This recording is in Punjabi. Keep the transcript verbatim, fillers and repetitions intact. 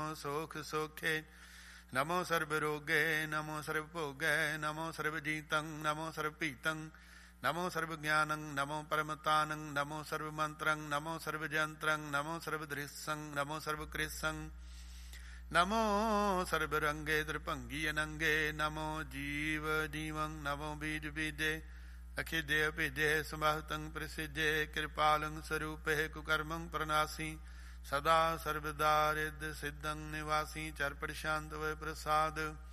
ਸੋਖ ਸੋਖੇ ਨਮੋ ਸਰਬ ਰੋਗੇ ਨਮੋ ਸਰਬ ਭੋਗੈ ਨਮੋ ਸਰਬ ਜੀਤੰ ਨਮੋ ਸਰਬ ਭੀਤੰ ਨਮੋ ਸਰਬ ਗਿਆਨੰ ਨਮੋ ਪਰਮਤਾਨੰ ਨਮੋ ਸਰਬ ਮੰਤਰੰ ਨਮੋ ਸਰਬ ਜੰਤਰੰ ਨਮੋ ਸਰਬ ਦ੍ਰਿਸੰ ਨਮੋ ਸਰਬ ਕ੍ਰਿਸੰ ਨਮੋ ਸਰਬ ਰੰਗੇ ਦ੍ਰਿਭੰਗੀ ਅਨੰਗੇ ਨਮੋ ਜੀਵ ਜੀਵੰ ਨਮੋ ਬੀਜ ਬੀਜੇ ਅਖਿਦੇ ਅਭਿਜੇ ਸਮਹਤੰ ਪ੍ਰਸਿਜੇ ਕਿਰਪਾਲੰ ਸਰੂਪੇ ਕੁਕਰਮੰ ਪ੍ਰਨਾਸੀ ਸਦਾ ਸਰਬਦਾ ਰਿੱਧ ਸਿੱਧੰ ਨਿਵਾਸੀ ਚਰ ਪ੍ਰਸ਼ਾਂਤ ਵੈ ਪ੍ਰਸਾਦ